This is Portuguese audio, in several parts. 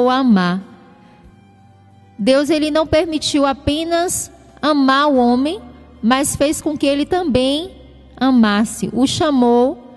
chamou a amar. Deus, ele não permitiu apenas amar o homem, mas fez com que ele também amasse. O chamou,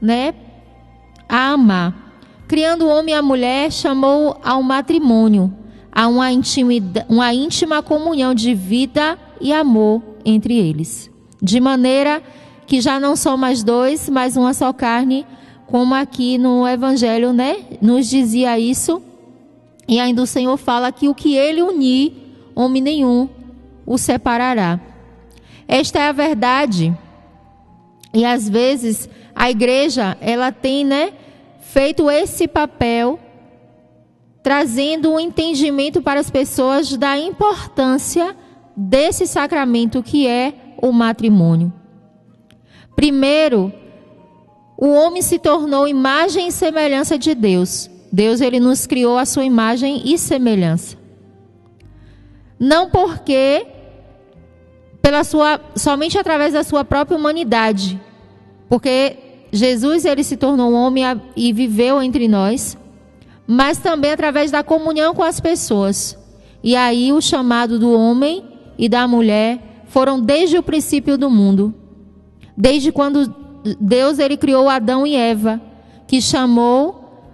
a amar. Criando o homem e a mulher, chamou ao matrimônio, a uma íntima comunhão de vida e amor entre eles. De maneira que já não são mais dois, mas uma só carne, como aqui no Evangelho, nos dizia isso. E ainda o Senhor fala que o que ele unir, homem nenhum o separará. Esta é a verdade. E às vezes a igreja, ela tem, feito esse papel, trazendo um entendimento para as pessoas da importância desse sacramento que é o matrimônio. Primeiro, o homem se tornou imagem e semelhança de Deus. Deus, ele nos criou a sua imagem e semelhança. Não porque somente através da sua própria humanidade, porque Jesus, ele se tornou um homem e viveu entre nós, mas também através da comunhão com as pessoas. E aí o chamado do homem e da mulher foram desde o princípio do mundo, desde quando Deus, ele criou Adão e Eva, que chamou,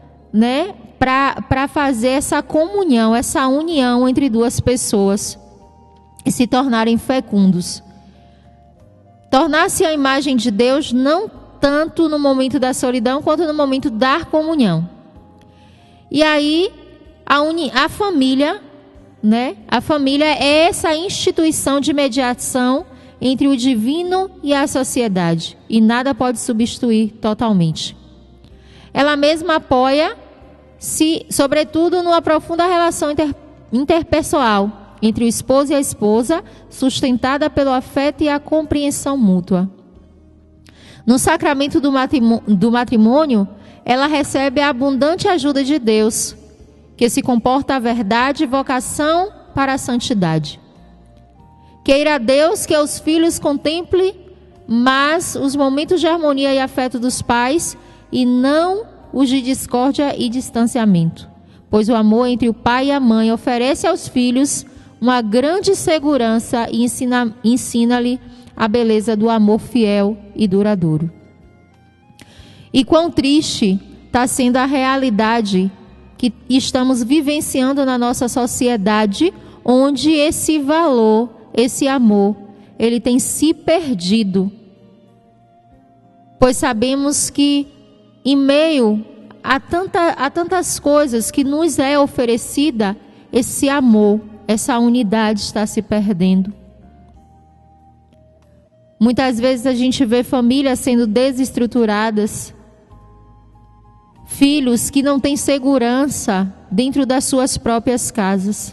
para fazer essa comunhão, essa união entre duas pessoas e se tornarem fecundos. Tornar-se a imagem de Deus não tanto no momento da solidão quanto no momento da comunhão. E aí a família, a família é essa instituição de mediação entre o divino e a sociedade, e nada pode substituir totalmente. Ela mesma apoia-se, sobretudo, numa profunda relação interpessoal entre o esposo e a esposa, sustentada pelo afeto e a compreensão mútua. No sacramento do matrimônio, ela recebe a abundante ajuda de Deus, que se comporta a verdade e vocação para a santidade. Queira Deus que os filhos contemplem mas os momentos de harmonia e afeto dos pais, e não os de discórdia e distanciamento. Pois o amor entre o pai e a mãe oferece aos filhos uma grande segurança e ensina-lhe a beleza do amor fiel e duradouro. E quão triste está sendo a realidade que estamos vivenciando na nossa sociedade, onde esse valor, esse amor, ele tem se perdido. Pois sabemos que em meio a tantas coisas que nos é oferecida, esse amor, essa unidade está se perdendo. Muitas vezes a gente vê famílias sendo desestruturadas, filhos que não têm segurança dentro das suas próprias casas.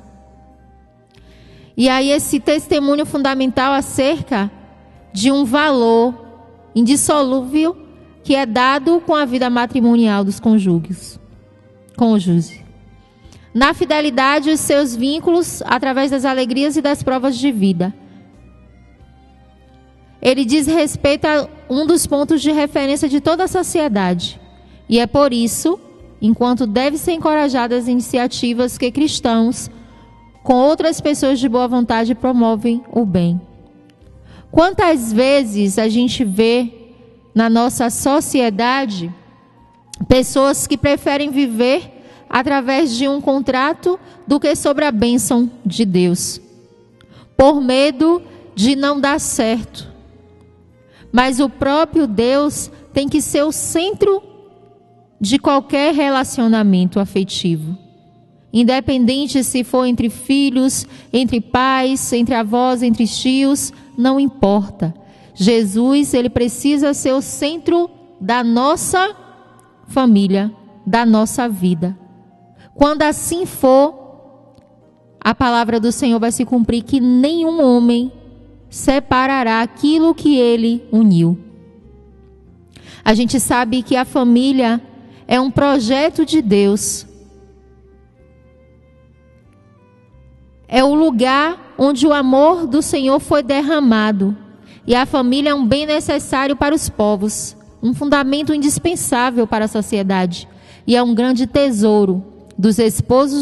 E aí esse testemunho fundamental acerca de um valor indissolúvel que é dado com a vida matrimonial dos cônjuges. Na fidelidade, os seus vínculos através das alegrias e das provas de vida. Ele diz respeito a um dos pontos de referência de toda a sociedade. E é por isso, enquanto devem ser encorajadas as iniciativas que cristãos, com outras pessoas de boa vontade, promovem o bem. Quantas vezes a gente vê na nossa sociedade pessoas que preferem viver através de um contrato do que sobre a bênção de Deus, por medo de não dar certo. Mas o próprio Deus tem que ser o centro de qualquer relacionamento afetivo. Independente se for entre filhos, entre pais, entre avós, entre tios, não importa. Jesus, ele precisa ser o centro da nossa família, da nossa vida. Quando assim for, a palavra do Senhor vai se cumprir, que nenhum homem separará aquilo que ele uniu. A gente sabe que a família é um projeto de Deus. É o lugar onde o amor do Senhor foi derramado. E a família é um bem necessário para os povos, um fundamento indispensável para a sociedade. E é um grande tesouro dos esposos